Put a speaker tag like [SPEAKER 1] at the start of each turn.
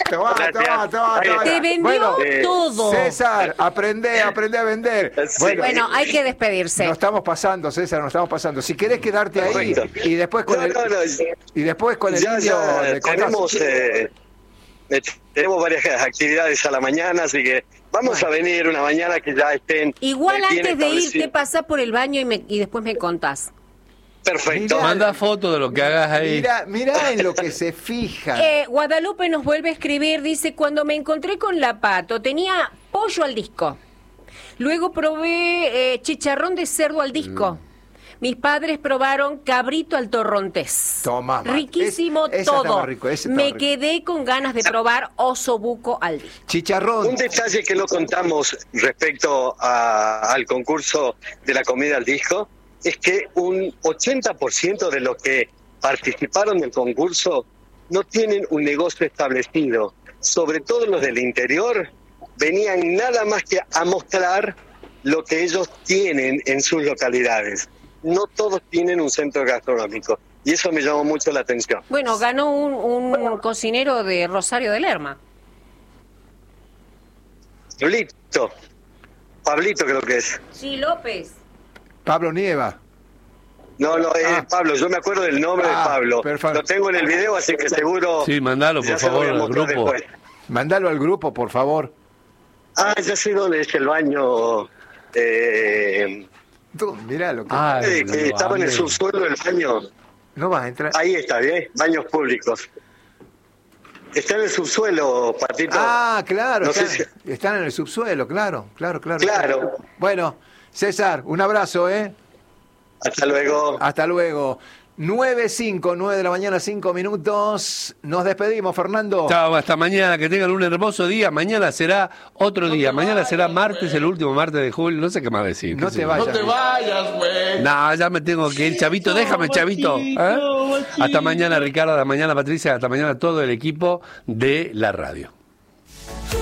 [SPEAKER 1] Tomá.
[SPEAKER 2] Te vendió todo.
[SPEAKER 1] César, aprende a vender.
[SPEAKER 2] Bueno, hay que despedirse.
[SPEAKER 1] Nos estamos pasando, César, nos estamos pasando. Si querés quedarte ahí y después con el indio le contás.
[SPEAKER 3] Tenemos varias actividades a la mañana, así que vamos a venir una mañana que ya estén.
[SPEAKER 2] Igual antes de irte pasás por el baño y después me contás.
[SPEAKER 3] Perfecto.
[SPEAKER 4] Mirá, manda fotos de lo que hagas ahí.
[SPEAKER 1] Mirá en lo que se fija.
[SPEAKER 2] Guadalupe nos vuelve a escribir, dice, cuando me encontré con la Pato, tenía pollo al disco. Luego probé chicharrón de cerdo al disco. Mis padres probaron cabrito al torrontés.
[SPEAKER 1] Toma,
[SPEAKER 2] riquísimo todo. Me quedé con ganas de probar osobuco al disco.
[SPEAKER 1] Chicharrón.
[SPEAKER 3] Un detalle que no contamos respecto al concurso de la comida al disco es que un 80% de los que participaron del concurso no tienen un negocio establecido. Sobre todo los del interior venían nada más que a mostrar lo que ellos tienen en sus localidades. No todos tienen un centro gastronómico y eso me llamó mucho la atención.
[SPEAKER 2] Bueno, ganó un cocinero de Rosario de Lerma.
[SPEAKER 3] Pablito creo que es.
[SPEAKER 2] Sí, López.
[SPEAKER 1] Pablo Nieva.
[SPEAKER 3] No, es Pablo, yo me acuerdo del nombre de Pablo.
[SPEAKER 1] Perfecto.
[SPEAKER 3] Lo tengo en el video, así que seguro.
[SPEAKER 4] Sí, mandalo, por favor, al grupo.
[SPEAKER 3] Después.
[SPEAKER 1] Mándalo al grupo, por favor.
[SPEAKER 3] Ya sé dónde es el baño.
[SPEAKER 1] Mirá lo que...
[SPEAKER 3] que estaba en el subsuelo del baño.
[SPEAKER 1] No vas a entrar.
[SPEAKER 3] Ahí está, ¿bien? Baños públicos. Está en el subsuelo, Patito.
[SPEAKER 1] Claro.
[SPEAKER 3] No
[SPEAKER 1] están en el subsuelo, claro.
[SPEAKER 3] Claro.
[SPEAKER 1] Bueno, César, un abrazo, ¿eh?
[SPEAKER 3] Hasta luego.
[SPEAKER 1] Hasta luego. 9:09 de la mañana, 5 minutos. Nos despedimos, Fernando.
[SPEAKER 4] Chao, hasta mañana. Que tengan un hermoso día. Mañana será otro día. Mañana será martes, el último martes de julio. No sé qué más decir.
[SPEAKER 1] No te vayas,
[SPEAKER 4] güey. No, ya me tengo que ir. Chavito, déjame, Chavito. Hasta mañana, Ricardo. Hasta mañana, Patricia. Hasta mañana todo el equipo de la radio.